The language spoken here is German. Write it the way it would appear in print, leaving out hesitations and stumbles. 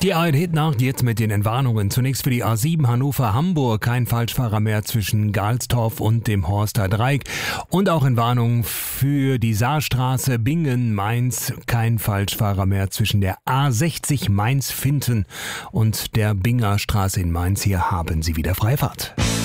Die ARD-Nacht jetzt mit den Entwarnungen. Zunächst für die A7 Hannover-Hamburg kein Falschfahrer mehr zwischen Galstorf und dem Horster Dreieck. Und auch Entwarnung für die Saarstraße Bingen-Mainz. Kein Falschfahrer mehr zwischen der A60 Mainz-Finten und der Binger Straße in Mainz. Hier haben Sie wieder Freifahrt.